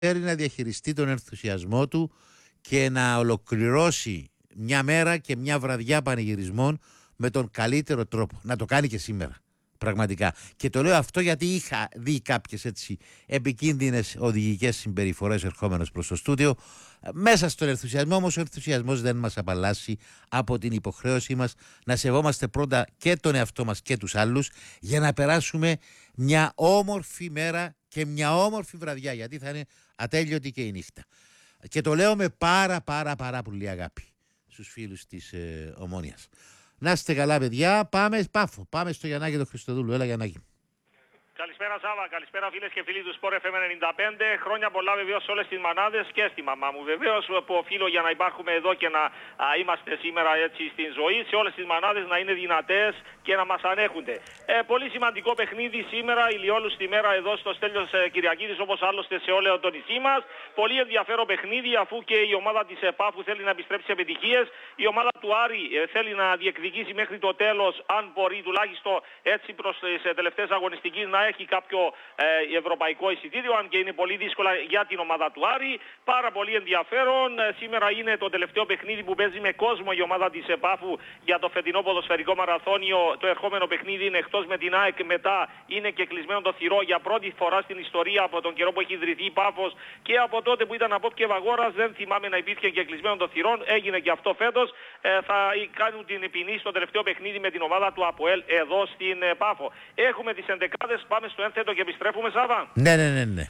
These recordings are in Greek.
να διαχειριστεί τον ενθουσιασμό του και να ολοκληρώσει μια μέρα και μια βραδιά πανηγυρισμών με τον καλύτερο τρόπο. Να το κάνει και σήμερα. Πραγματικά. Και το λέω αυτό γιατί είχα δει κάποιες έτσι επικίνδυνες οδηγικές συμπεριφορές ερχόμενος προς το στούντιο. Μέσα στον ενθουσιασμό, όμως ο ενθουσιασμός δεν μας απαλλάσσει από την υποχρέωσή μας να σεβόμαστε πρώτα και τον εαυτό μας και τους άλλους για να περάσουμε μια όμορφη μέρα και μια όμορφη βραδιά, γιατί θα είναι ατέλειωτη και η νύχτα. Και το λέω με πάρα πολύ αγάπη στους φίλους της Ομόνοιας. Να είστε καλά, παιδιά. Πάμε Πάφο. Πάμε στο Γιαννάκη τον Χριστοδούλου. Έλα, Γιαννάκη. Καλησπέρα Σάβα, καλησπέρα φίλες και φίλοι του Sport FM 95. Χρόνια πολλά βεβαίως σε όλες τις μανάδες και στη μαμά μου βεβαίως που οφείλω για να υπάρχουμε εδώ και να είμαστε σήμερα έτσι στην ζωή. Σε όλες τις μανάδες να είναι δυνατές και να μας ανέχονται. Πολύ σημαντικό παιχνίδι σήμερα, ηλιόλουστη μέρα εδώ στο Στέλιος Κυριακίδης, όπως άλλωστε σε όλο το νησί μας. Πολύ ενδιαφέρον παιχνίδι, αφού και η ομάδα της ΕΠΑΦου θέλει να επιστρέψει σε επιτυχίες. Η ομάδα του Άρη θέλει να διεκδικήσει μέχρι το τέλος, αν μπορεί τουλάχιστον έτσι προς τις τελευταίες αγωνιστικές, να έχει κάποιο ευρωπαϊκό εισιτήριο, αν και είναι πολύ δύσκολα για την ομάδα του Άρη. Πάρα πολύ ενδιαφέρον. Σήμερα είναι το τελευταίο παιχνίδι που παίζει με κόσμο η ομάδα της ΕΠΑΦου για το φετινό ποδοσφαιρικό μαραθώνιο. Το ερχόμενο παιχνίδι είναι εκτός με την ΑΕΚ, μετά είναι και κλεισμένο το θυρό για πρώτη φορά στην ιστορία από τον καιρό που έχει ιδρυθεί η Πάφος και από τότε που ήταν από και Βαγόρας. Δεν θυμάμαι να υπήρχε και κλεισμένο το θυρών. Έγινε και αυτό φέτος. Θα κάνουν την ποινή στο τελευταίο παιχνίδι με την ομάδα του ΑΠΟΕΛ εδώ στην Πάφο. Έχουμε τις ενδεκάδες. Πάμε στο ένθετο και επιστρέφουμε, Σάβα. Ναι.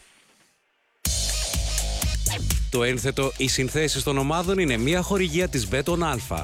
Το ένθετο, οι συνθέσεις των ομάδων είναι μια χορηγία της Μπέτον Αλφα.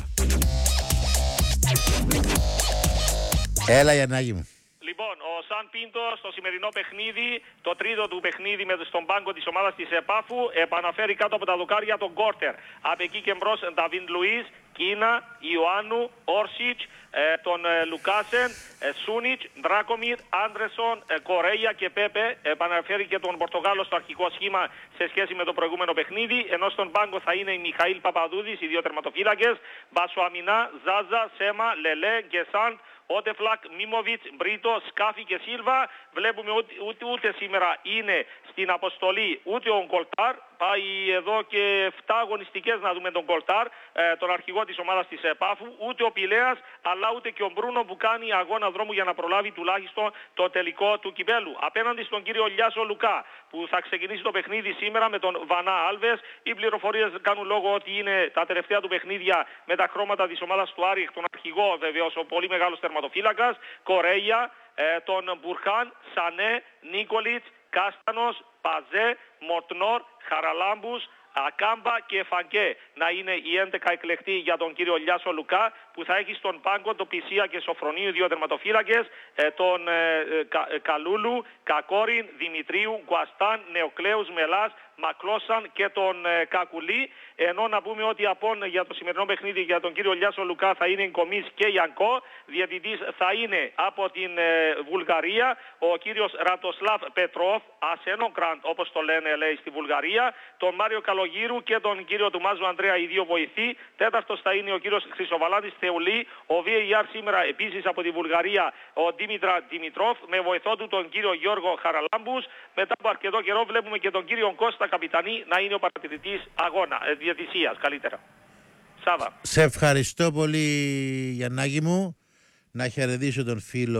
Έλα, Γιαννάκη μου. Λοιπόν, ο Σαν Πίντο στο σημερινό παιχνίδι, το τρίτο του παιχνίδι στον πάγκο της ομάδας της ΕΠΑΦου, επαναφέρει κάτω από τα δοκάρια τον Γκόρτερ. Από εκεί και μπρος Νταβίν Λουίς, Κίνα, Ιωάννου, Όρσιτς, τον Λουκάσεν, Σούνιτς, Ντράκομιρ, Άντρεσον, Κορέια και Πέπε. Επαναφέρει και τον Πορτογάλο στο αρχικό σχήμα σε σχέση με το προηγούμενο παιχνίδι. Ενώ στον πάγκο θα είναι η Μιχαήλ Παπαδούδης, οι δύο τερματοφύλακες, Μπασουαμινά, Ζάζα, Σέμα, Λελέ, Γκεσάντ, Ότεφλακ, Μίμοβιτς, Μπρίτο, Σκάφη και Σίλβα. Βλέπουμε ούτε σήμερα είναι στην αποστολή ούτε ο Γκολτάρ. Πάει εδώ και 7 αγωνιστικές να δούμε τον Γκολτάρ, τον αρχηγό της ομάδας της ΕΠΑΦου. Ούτε ο Πιλέας, αλλά ούτε και ο Μπρούνο που κάνει αγώνα δρόμου για να προλάβει τουλάχιστον το τελικό του κυπέλου. Απέναντι στον κύριο Λιάσο Λουκά, που θα ξεκινήσει το παιχνίδι σήμερα με τον Βανά Άλβες. Οι πληροφορίες κάνουν λόγο ότι είναι τα τελευταία του παιχνίδια με τα χρώματα της ομάδας του Άρη, τον αρχηγό βεβαίως, ο πολύ μεγάλος τερματοφύλακας, Κορέια, τον Μπουρχάν, Σανέ, Νίκολιτς, Κάστανος, Παζέ, Μορτνόρ, Χαραλάμπους, Ακάμπα και Φαγκέ να είναι οι 11 εκλεκτοί για τον κύριο Λιάσο Λουκά, που θα έχει στον πάγκο τον Πισία και Σοφρονίου, δύο τερματοφύλακες, τον Καλούλου, Κακόριν, Δημητρίου, Γκουαστάν, Νεοκλέους, Μελάς, Μακλώσαν και τον Κακουλή. Ενώ να πούμε ότι για το σημερινό παιχνίδι για τον κύριο Λιάσο Λουκά θα είναι Γκομής και Ιανκό. Διαιτητής θα είναι από την Βουλγαρία ο κύριος Ρατοσλάβ Πετρόφ, Ασένοκραντ όπως το λένε λέει στη Βουλγαρία, τον Μάριο Καλογύρου και τον κύριο του Μάζου Ανδρέα, οι δύο βοηθοί. Τέταρτος θα είναι ο κύριος Χρυσοβαλάτης Θεουλή, ο VAR σήμερα επίσης από τη Βουλγαρία ο Δήμητρα Δημητρόφ, με βοηθό του τον κύριο Γιώργο Χαραλάμπους. Μετά από αρκετό καιρό βλέπουμε και τον κύριο Κώστα Καπιτανή να είναι ο παρατηρητής αγώνα, διαιτησίας καλύτερα. Σάβα. Σε ευχαριστώ πολύ, Γιαννάκη μου. Να χαιρετήσω τον φίλο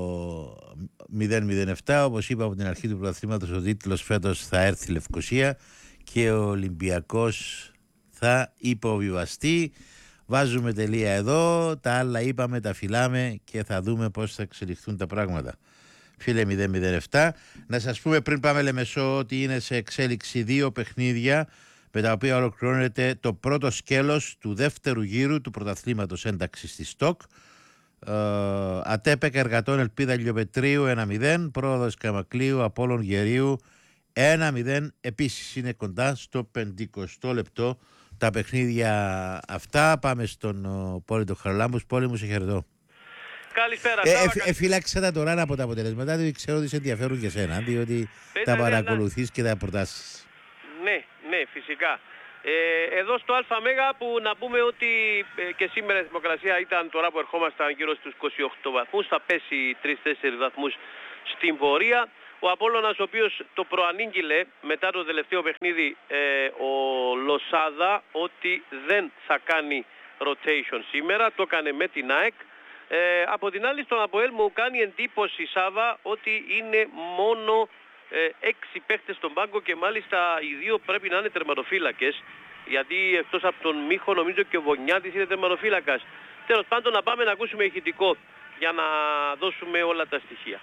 007. Όπως είπα από την αρχή του πρωταθλήματος, ο τίτλος φέτος θα έρθει Λευκοσία και ο Ολυμπιακός θα υποβιβαστεί. Βάζουμε τελεία εδώ. Τα άλλα είπαμε, τα φυλάμε και θα δούμε πώς θα εξελιχθούν τα πράγματα. Φίλε 007, να σας πούμε πριν πάμε Λεμεσό ότι είναι σε εξέλιξη 2 παιχνίδια με τα οποία ολοκληρώνεται το πρώτο σκέλος του δεύτερου γύρου του πρωταθλήματος ένταξης στη ΣΤΟΚ. Ατέπεκ Εργατών Ελπίδα Λιοπετρίου 1-0, Πρόοδος Καμακλείου Απόλλων Γερίου 1-0. Επίσης είναι κοντά στο 50ο λεπτό τα παιχνίδια αυτά. Πάμε στον Πόλη του Χαραλάμπους. Πόλη μου, σε χαιρετώ. Καλησπέρα. Φύλαξε τα τώρα από τα αποτελέσματα, διότι ξέρω ότι σε ενδιαφέρουν και εσένα, διότι τα παρακολουθείς και τα προτάσεις. Ναι, φυσικά. Εδώ στο ΑΜ που να πούμε ότι και σήμερα η θερμοκρασία ήταν, τώρα που ερχόμασταν, γύρω στους 28 βαθμούς, θα πέσει 3-4 βαθμούς στην πορεία. Ο Απόλλωνας, ο οποίος το προανήγγειλε μετά το τελευταίο παιχνίδι ο Λοσάδα ότι δεν θα κάνει rotation σήμερα, το έκανε με την ΑΕΚ. Από την άλλη στον ΑΠΟΕΛ μου κάνει εντύπωση, Σάβα, ότι είναι μόνο 6 παίχτες στον πάγκο και μάλιστα οι 2 πρέπει να είναι τερματοφύλακες, γιατί εκτός από τον Μίχο νομίζω και ο Βονιάτης είναι τερματοφύλακας. Τέλος πάντων, να πάμε να ακούσουμε ηχητικό για να δώσουμε όλα τα στοιχεία.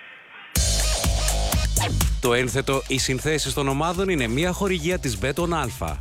Το ένθετο «Οι συνθέσεις των ομάδων» είναι μια χορηγία της Μπέτον Αλφα.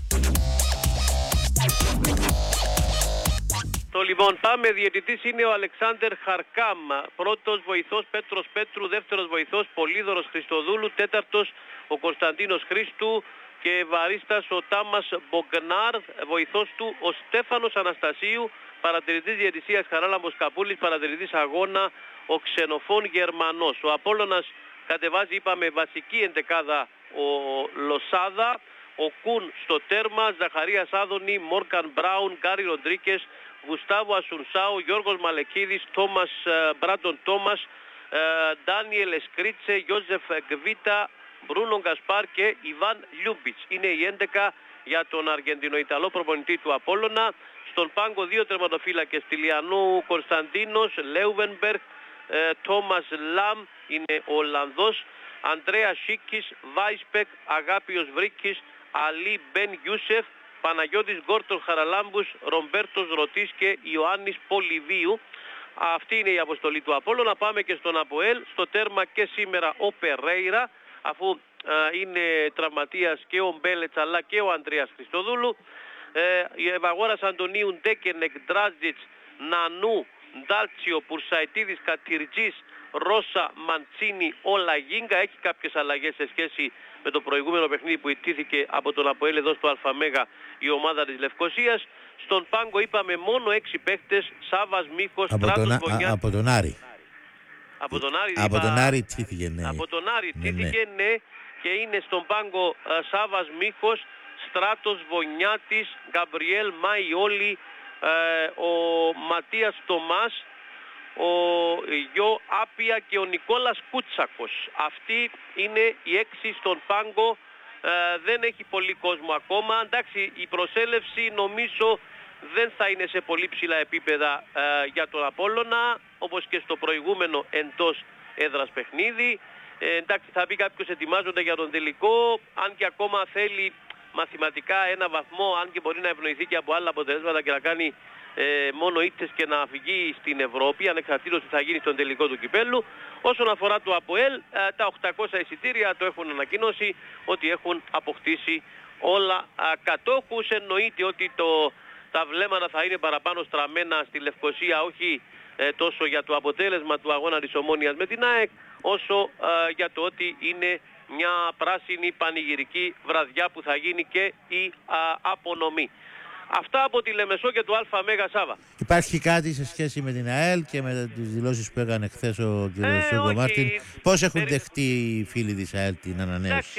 Λοιπόν, πάμε. Διαιτητής είναι ο Αλεξάνδερ Χαρκάμ. Πρώτος βοηθός Πέτρος Πέτρου. Δεύτερος βοηθός Πολύδωρος Χριστοδούλου. Τέταρτος ο Κωνσταντίνος Χρήστου. Και βαρίστας ο Τάμας Μπογκνάρ. Βοηθός του ο Στέφανος Αναστασίου. Παρατηρητής διαιτησίας Χαράλαμπος Καπούλης. Παρατηρητής αγώνα ο Ξενοφών Γερμανός. Ο Απόλλωνας κατεβάζει, είπαμε, βασική εντεκάδα ο Λοσάδα. Ο Κουν στο τέρμα, Ζαχαρίας Άδωνη, Μόρκαν Μπράουν, Γκάρι Ροντρίκες, Γουστάβο Ασουνσάου, Γιώργος Μαλεκίδης, Μπράντον Τόμας, Ντάνιελ Εσκρίτσε, Γιώζεφ Γκβίτα, Μπρούνο Γκασπάρ και Ιβάν Λιούμπιτς. Είναι η 11 για τον Αργεντινο-Ιταλό προπονητή του Απόλλωνα. Στον πάγκο 2 τερματοφύλακες, Τηλιανού Κωνσταντίνος, Λέουβενμπεργκ, Τόμας Λαμ είναι ο Ολλανδός, Ανδρέα Σίκης, Βάισπεκ, Αγάπιος Βρίκης, Αλή Μπεν Γιούσεφ, Παναγιώτης Γκόρτος Χαραλάμπους, Ρομπέρτος Ρωτής και Ιωάννης Πολυβίου. Αυτή είναι η αποστολή του Απόλλωνα. Πάμε και στον ΑΠΟΕΛ. Στο τέρμα και σήμερα ο Περέιρα, αφού είναι τραυματίας και ο Μπέλετς αλλά και ο Ανδρέας Χριστοδούλου. Ευαγόρας Αντωνίου, Ντέκενεκ, Ντράτζιτς, Νανού, Ντάλτσιο, Πουρσαϊτίδης, Κατυρτζής, Ρώσα, Μαντσίνη, Ολαγίνγκα. Έχει κάποιες αλλαγές σε σχέση με το προηγούμενο παιχνίδι που ιτήθηκε από τον ΑΠΟΕΛ εδώ στο ΑΜΕΓΑ η ομάδα της Λευκωσίας. Στον πάγκο είπαμε μόνο 6 παίχτες, Σάβας Μίχος, Στράτος Βονιάτης. Από τον Άρη. Από τον Άρη, από τον Άρη τύθηκε, ναι. Από τον Άρη τύθηκε, ναι. Και είναι στον πάγκο Σάβας Μίχος, Στράτος Βονιάτης, Γκαμπριέλ Μαϊόλη, ο Ματίας Τομάς, ο Γιο Άπια και ο Νικόλας Κούτσακος. Αυτοί είναι οι 6 στον πάγκο. Δεν έχει πολύ κόσμο ακόμα. Εντάξει, η προσέλευση νομίζω δεν θα είναι σε πολύ ψηλά επίπεδα για τον Απόλλωνα, όπως και στο προηγούμενο εντός έδρας παιχνίδι. Εντάξει, θα πει κάποιος ετοιμάζονται για τον τελικό, αν και ακόμα θέλει μαθηματικά ένα βαθμό, αν και μπορεί να ευνοηθεί και από άλλα αποτελέσματα και να κάνει μόνο ήττες και να φυγεί στην Ευρώπη, ανεξαρτήτως τι θα γίνει στον τελικό του κυπέλλου. Όσον αφορά το ΑΠΟΕΛ, τα 800 εισιτήρια το έχουν ανακοινώσει ότι έχουν αποκτήσει όλα κατόχους. Εννοείται ότι τα βλέμματα θα είναι παραπάνω στραμμένα στη Λευκωσία, όχι τόσο για το αποτέλεσμα του αγώνα της Ομόνοιας με την ΑΕΚ, όσο για το ότι είναι μια πράσινη πανηγυρική βραδιά που θα γίνει και η απονομή. Αυτά από τη Λεμεσό και του ΑΜΕΓΑ, Σάβα. Υπάρχει κάτι σε σχέση με την ΑΕΛ και με τις δηλώσεις που έκανε χθες ο κ. Σόγκο Μάρτιν? Πώς έχουν δεχτεί οι φίλοι της ΑΕΛ την ανανέωση? Εντάξει,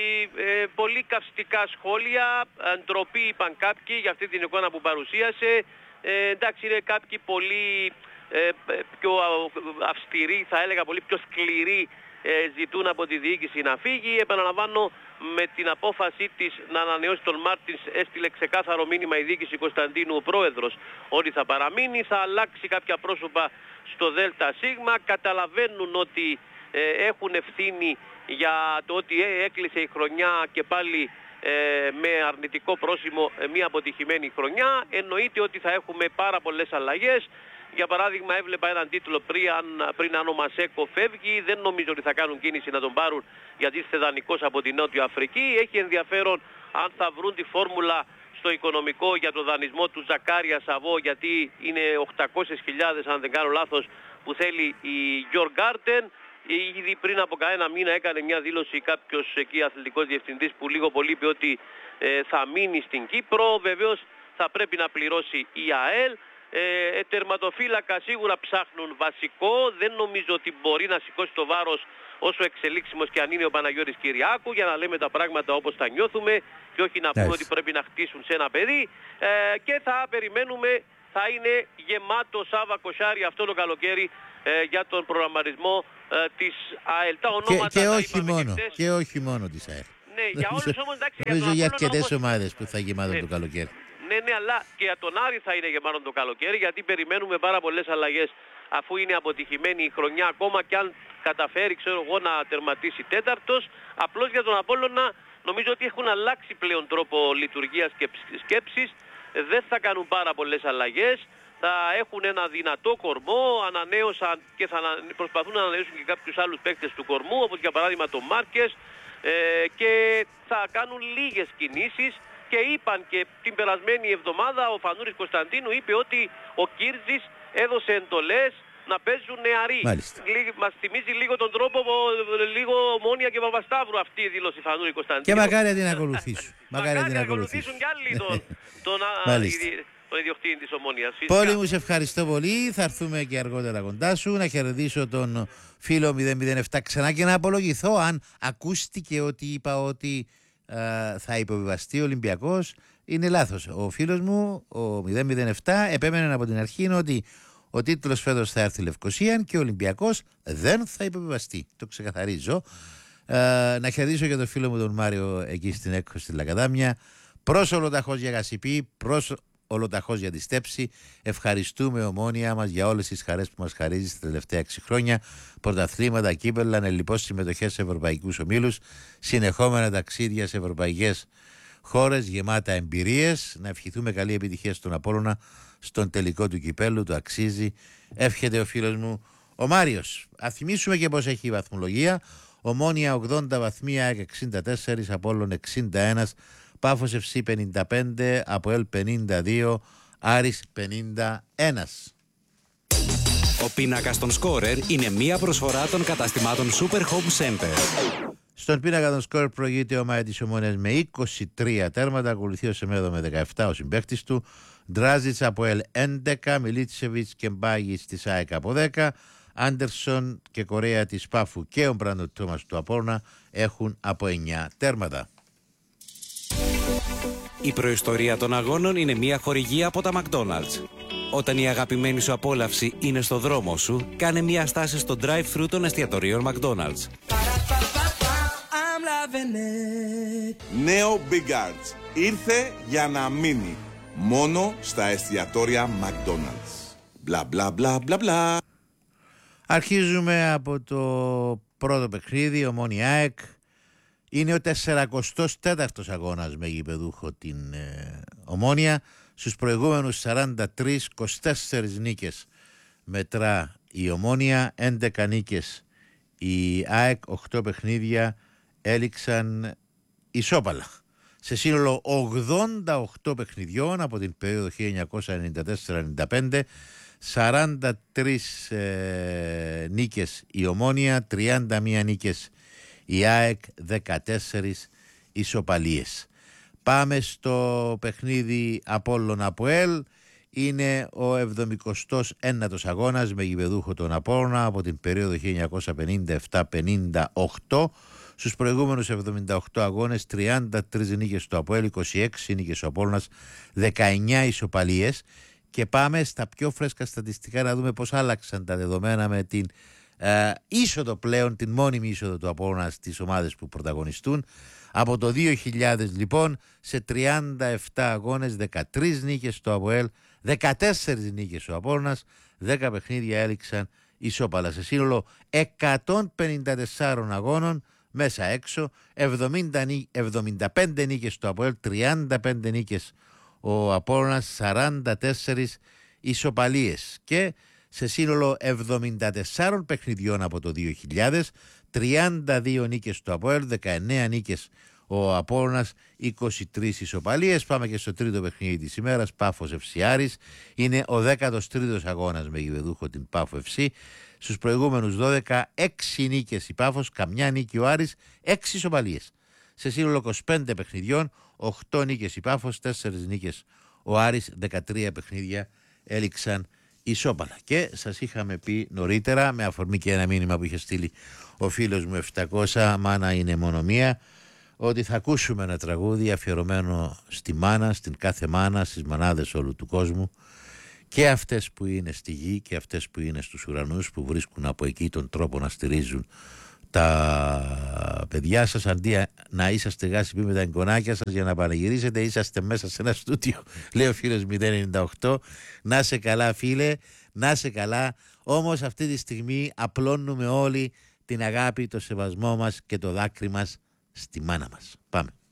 πολύ καυστικά σχόλια, ντροπή είπαν κάποιοι για αυτή την εικόνα που παρουσίασε. Εντάξει, είναι κάποιοι πολύ πιο αυστηροί, θα έλεγα πολύ πιο σκληροί, ζητούν από τη διοίκηση να φύγει. Επαναλαμβάνω, με την απόφαση της να ανανεώσει τον Μάρτινς έστειλε ξεκάθαρο μήνυμα η διοίκηση Κωνσταντίνου, ο πρόεδρος, ότι θα παραμείνει, θα αλλάξει κάποια πρόσωπα στο ΔΣ. Καταλαβαίνουν ότι έχουν ευθύνη για το ότι έκλεισε η χρονιά και πάλι με αρνητικό πρόσημο μια αποτυχημένη χρονιά. Εννοείται ότι θα έχουμε πάρα πολλές αλλαγές. Για παράδειγμα, έβλεπα έναν τίτλο πριν αν ο Μασέκο φεύγει. Δεν νομίζω ότι θα κάνουν κίνηση να τον πάρουν, γιατί είστε δανεικός από την Νότια Αφρική. Έχει ενδιαφέρον αν θα βρουν τη φόρμουλα στο οικονομικό για το δανεισμό του Ζακάρια Σαββό, γιατί είναι 800.000 αν δεν κάνω λάθος που θέλει η Your Garden. Ήδη πριν από κανένα μήνα έκανε μια δήλωση κάποιος εκεί αθλητικός διευθυντής που λίγο πολύ είπε ότι θα μείνει στην Κύπρο. Βεβαίως θα πρέπει να πληρώσει η ΑΕΛ. Τερματοφύλακα σίγουρα ψάχνουν βασικό. Δεν νομίζω ότι μπορεί να σηκώσει το βάρος όσο εξελίξιμος και αν είναι ο Παναγιώτης Κυριάκου, για να λέμε τα πράγματα όπως τα νιώθουμε και όχι να πούμε ότι πρέπει να χτίσουν σε ένα παιδί. Και θα περιμένουμε, θα είναι γεμάτο Σάβα Κοσάρι αυτό το καλοκαίρι για τον προγραμματισμό της ΑΕΛ. Τα ονόματα και όχι μόνο της ΑΕΛ. Ναι, για όλους όμως, εντάξει, νομίζω για αρκετές όμως... ομάδες που θα γεμάτουν το καλοκαίρι. Ναι, αλλά και για τον Άρη θα είναι γεμάτο το καλοκαίρι, γιατί περιμένουμε πάρα πολλές αλλαγές, αφού είναι αποτυχημένη η χρονιά, ακόμα και αν καταφέρει, ξέρω εγώ, να τερματίσει τέταρτος. Απλώς για τον Απόλλωνα νομίζω ότι έχουν αλλάξει πλέον τρόπο λειτουργίας και σκέψης. Δεν θα κάνουν πάρα πολλές αλλαγές. Θα έχουν ένα δυνατό κορμό, ανανέωσαν και θα προσπαθούν να ανανεώσουν και κάποιους άλλους παίκτες του κορμού, όπως για παράδειγμα τον Μάρκες, και θα κάνουν λίγες κινήσεις. Και είπαν και την περασμένη εβδομάδα, ο Φανούρης Κωνσταντίνου είπε ότι ο Κίρτζης έδωσε εντολές να παίζουν νεαροί. Μας θυμίζει λίγο τον τρόπο, λίγο Ομόνοια και Παπασταύρου αυτή η δήλωση Φανούρη Κωνσταντίνου. Και μακάρι να την ακολουθήσουν. Μακάρι να ακολουθήσουν κι άλλοι τον ιδιοκτήτη της Ομόνοιας. Πόλη μου, σε ευχαριστώ πολύ. Θα έρθουμε και αργότερα κοντά σου. Να χαιρετήσω τον φίλο 007 ξανά και να απολογηθώ αν ακούστηκε ότι είπα ότι θα υποβιβαστεί ο Ολυμπιακός. Είναι λάθος. Ο φίλος μου, ο 007, επέμενε από την αρχή ότι ο τίτλος φέτος θα έρθει Λευκοσία και ο Ολυμπιακός δεν θα υποβιβαστεί. Το ξεκαθαρίζω. Να χαιρετήσω και τον φίλο μου τον Μάριο εκεί στην έκχωση στη Λακαδάμια. Προς ολοταχώς για Γασιπή, προς ολοταχώς για τη Στέψη. Ευχαριστούμε Ομόνοια μας για όλες τις χαρές που μας χαρίζει στα τελευταία 6 χρόνια. Πρωταθλήματα, κύπελλα, ανελιπώς συμμετοχές σε ευρωπαϊκούς ομίλους, συνεχόμενα ταξίδια σε ευρωπαϊκές χώρες γεμάτα εμπειρίες. Να ευχηθούμε καλή επιτυχία στον Απόλλωνα στον τελικό του κυπέλλου. Το αξίζει. Εύχεται ο φίλος μου ο Μάριος. Ας θυμίσουμε και πώς έχει η βαθμολογία. Ομόνοια 80 βαθμία, 64, Απόλλων 61, Πάφος FC 55, ΑΠΟΕΛ 52, Άρης 51. Ο πίνακας των σκόρερ είναι μία προσφορά των καταστημάτων Super Home Center. Στον πίνακα των σκόρερ προηγείται ο ΜΑΕ της Ομόνοιας με 23 τέρματα, ακολουθεί ο Σεμέδο με 17, ο συμπαίκτης του, Ντράζιτς ΑΠΟΕΛ 11, Μιλίτσεβιτς και Μπάγης της ΑΕΚ από 10, Άντερσον και Κορέα της Πάφου και ο Μπράντο Τόμας του Απόλλωνα έχουν από 9 τέρματα. Η προϊστορία των αγώνων είναι μια χορηγία από τα McDonald's. Όταν η αγαπημένη σου απόλαυση είναι στο δρόμο σου, κάνε μια στάση στο drive-thru των εστιατορίων McDonald's. Νέο Big Arts ήρθε για να μείνει μόνο στα εστιατόρια McDonald's. Μπλα μπλα μπλα μπλα μπλα. Αρχίζουμε από το πρώτο παιχνίδι, Ομόνοια ΑΕΚ. Είναι ο 44ος αγώνας με γηπεδούχο την Ομόνοια. Στους προηγούμενους 43, 24 νίκες μετρά η Ομόνοια, 11 νίκες η ΑΕΚ, 8 παιχνίδια έληξαν ισόπαλα. Σε σύνολο 88 παιχνιδιών από την περίοδο 1994-95, 43 νίκες η Ομόνοια, 31 νίκες η ΑΕΚ, 14 ισοπαλίες. Πάμε στο παιχνίδι Απόλλων ΑΠΟΕΛ. Είναι ο 79ος αγώνας με γηπεδούχο τον Απόλλωνα από την περίοδο 1957-58. Στους προηγούμενους 78 αγώνες 33 νίκες στο Απόελ, 26 νίκες ο Απόλλωνας, 19 ισοπαλίες. Και πάμε στα πιο φρέσκα στατιστικά να δούμε πώς άλλαξαν τα δεδομένα με την είσοδο πλέον, την μόνιμη είσοδο του Απόλλωνα στις ομάδες που πρωταγωνιστούν. Από το 2000 λοιπόν σε 37 αγώνες, 13 νίκες στο Απόελ, 14 νίκες ο Απόλλωνας, 10 παιχνίδια έληξαν ισόπαλα. Σε σύνολο 154 αγώνων μέσα έξω, 75 νίκες στο Απόελ, 35 νίκες ο Απόλλωνας, 44 ισοπαλίες. Και σε σύνολο 74 παιχνιδιών από το 2000, 32 νίκες στο Απόελ, 19 νίκες ο Απόλλωνας, 23 ισοπαλίες. Πάμε και στο τρίτο παιχνίδι της ημέρας, Πάφος FC Άρης. Είναι ο 13ος αγώνας με γηπεδούχο την Πάφο FC. Στους προηγούμενους 12, 6 νίκες η Πάφος, καμιά νίκη ο Άρης, 6 ισοπαλίες. Σε σύνολο 25 παιχνιδιών, 8 νίκες η Πάφος, 4 νίκες ο Άρης, 13 παιχνίδια έληξαν ισόπαλα. Και σας είχαμε πει νωρίτερα, με αφορμή και ένα μήνυμα που είχε στείλει ο φίλος μου 700, μάνα είναι μόνο μία, ότι θα ακούσουμε ένα τραγούδι αφιερωμένο στη μάνα, στην κάθε μάνα, στις μανάδες όλου του κόσμου. και αυτές που είναι στη γη και αυτές που είναι στους ουρανούς, που βρίσκουν από εκεί τον τρόπο να στηρίζουν τα παιδιά σας. Αντί να είσαστε γάσιποι με τα εγγονάκια σας για να πανηγυρίσετε, είσαστε μέσα σε ένα στούτιο, λέει ο φίλος 098. Να σε καλά φίλε, να σε καλά. Όμως αυτή τη στιγμή απλώνουμε όλοι την αγάπη, το σεβασμό μας και το δάκρυ μας στη μάνα μας. Πάμε.